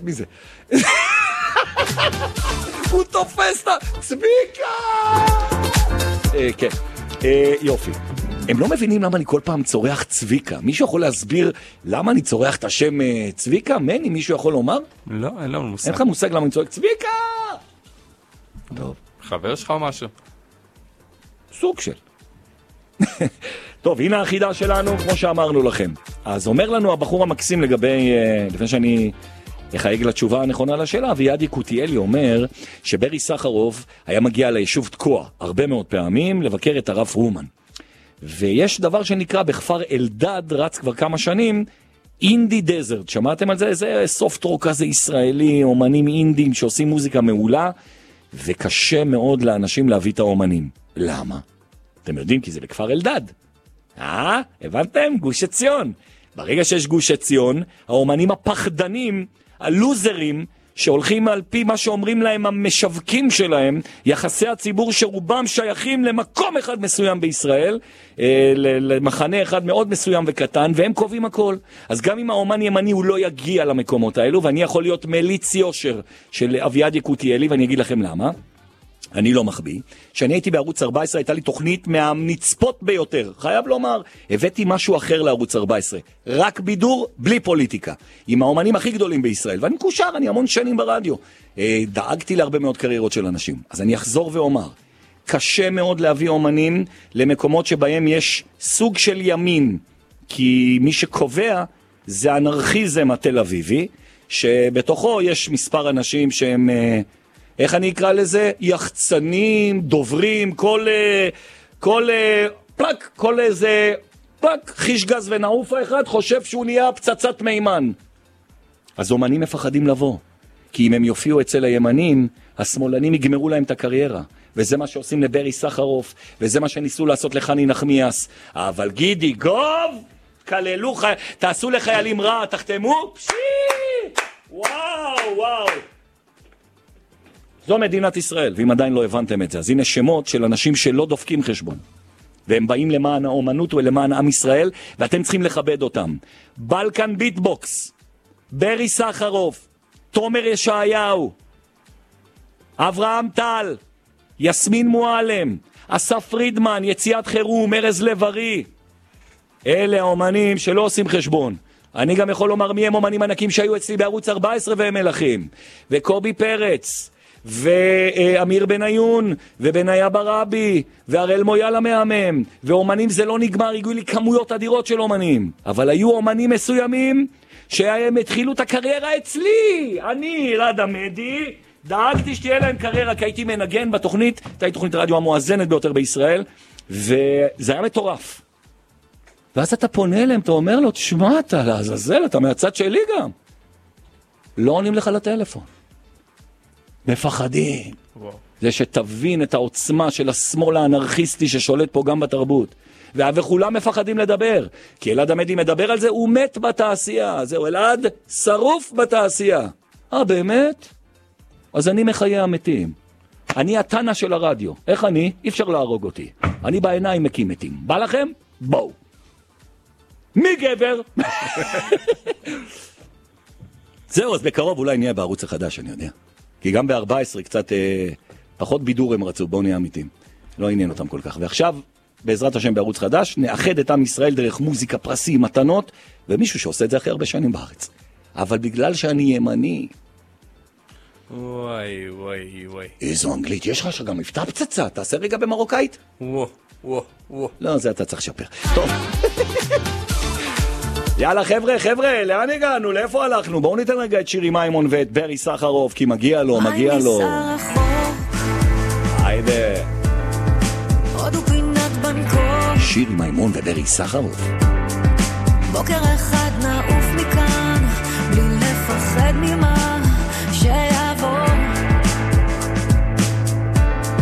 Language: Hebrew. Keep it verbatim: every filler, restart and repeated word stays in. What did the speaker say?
מזה. הוא תופס את צביקה! כן, יופי. הם לא מבינים למה אני כל פעם צורח צביקה. מישהו יכול להסביר למה אני צורח את השם צביקה? מני, מישהו יכול לומר? לא, אין לנו מושג. אין לך מושג למה אני צורח צביקה? טוב. חבר שלך או משהו? סוג של. טוב, הנה החידה שלנו, כמו שאמרנו לכם. אז אומר לנו הבחור המקסים לגבי, לפני שאני אחייג לתשובה הנכונה לשאלה, אביעד יקותיאלי אומר שברי סחרוף היה מגיע ליישוב תקוע הרבה מאוד פעמים לבקר את הרב פרומן. ויש דבר שנקרא בכפר אלדד, רץ כבר כמה שנים, אינדי דזרט. שמעתם על זה? זה סופט רוק כזה ישראלי, אומנים אינדים שעושים מוזיקה מעולה, וקשה מאוד לאנשים להביא את האומנים. למה? אתם יודעים, כי זה בכפר אלדד. אה? הבנתם? גוש עציון. ברגע שיש גוש עציון, האומנים הפחדנים, הלוזרים, שהולכים על פי מה שאומרים להם המשווקים שלהם, יחסי הציבור שרובם שייכים למקום אחד מסוים בישראל, למחנה אחד מאוד מסוים וקטן, והם קובעים הכל. אז גם אם האומן ימני הוא לא יגיע למקומות האלו, ואני יכול להיות מליץ יושר של אביעד יקותיאלי, ואני אגיד לכם למה. אני לא מחביא. כשאני הייתי בערוץ ארבע עשרה, הייתה לי תוכנית מהנצפות ביותר. חייב לומר, הבאתי משהו אחר לערוץ ארבע עשרה. רק בידור, בלי פוליטיקה. עם האומנים הכי גדולים בישראל. ואני קושר, אני המון שנים ברדיו. דאגתי להרבה מאוד קריירות של אנשים. אז אני אחזור ואומר, קשה מאוד להביא אומנים למקומות שבהם יש סוג של ימין. כי מי שקובע זה אנרכיזם התל אביבי, שבתוכו יש מספר אנשים שהם... איך אני אקרא לזה? יחצנים, דוברים, כל, כל, פלק, כל איזה, פלק, חיש גז ונעופה אחד חושב שהוא נהיה פצצת מימן. אז אומנים מפחדים לבוא. כי אם הם יופיעו אצל הימנים, השמאלנים יגמרו להם את הקריירה. וזה מה שעושים לברי סחרוף, וזה מה שניסו לעשות לחני נחמיאס. אבל גידי, גוב, כללו, תעשו לחיילים רע, תחתמו, פשי! וואו, וואו. זו מדינת ישראל, ואם עדיין לא הבנתם את זה, אז הנה שמות של אנשים שלא דופקים חשבון. והם באים למען האומנות ולמען עם ישראל, ואתם צריכים לכבד אותם. בלקן ביטבוקס, ברי סחרוף, תומר ישעיהו, אברהם טל, יסמין מועלם, אסף פרידמן, יציאת חירום, ארז לב-ארי. אלה האומנים שלא עושים חשבון. אני גם יכול לומר מי הם אומנים ענקים שהיו אצלי בערוץ ארבע עשרה והם מלכים. וקובי פרץ, ואמיר בניון, ובניה ברבי, והראל מויאל המאמן, ואומנים זה לא נגמר, הגיעו לי כמויות אדירות של אומנים. אבל היו אומנים מסוימים שהם התחילו את הקריירה אצלי. אני, רד עמדי, דאגתי שתהיה להם קריירה, כי הייתי מנגן בתוכנית, הייתה תוכנית הרדיו המואזנת ביותר בישראל, וזה היה מטורף. ואז אתה פונה אליהם, אתה אומר לו, תשמע, אתה לעזאזל, אתה מהצד שלי גם. לא עונים לך לטלפון. מפחדים. וואו. זה שתבין את העוצמה של השמאל האנרכיסטי ששולט פה גם בתרבות. וכולם מפחדים לדבר. כי אלעד עמדי מדבר על זה, הוא מת בתעשייה. זהו, אלעד שרוף בתעשייה. אה, באמת? אז אני מחיי המתים. אני התנה של הרדיו. איך אני? אי אפשר להרוג אותי. אני בעיניים מקים מתים. בא לכם? בואו. מי גבר? זהו, אז בקרוב אולי נהיה בערוץ החדש, אני יודע. כי גם ב-ארבע עשרה קצת אה, פחות בידור הם רצו, בואו נהיה אמיתים. לא עניין אותם כל כך. ועכשיו, בעזרת השם בערוץ חדש, נאחד את עם ישראל דרך מוזיקה, פרסים, מתנות, ומישהו שעושה את זה אחרי הרבה שנים בארץ. אבל בגלל שאני ימני... וואי, וואי, וואי. איזו אנגלית, יש לך שגם מבטא פצצה, תעשה רגע במרוקאית? וואו, וואו, וואו. לא, זה אתה צריך לשפר. טוב. יאללה חבר'ה, חבר'ה, לאן הגענו? לאיפה הלכנו? בואו ניתן רגע את שירי מימון ואת ברי סחרוף, כי מגיע לו, מגיע לו. היידה. שירי מימון וברי סחרוף. בוקר אחד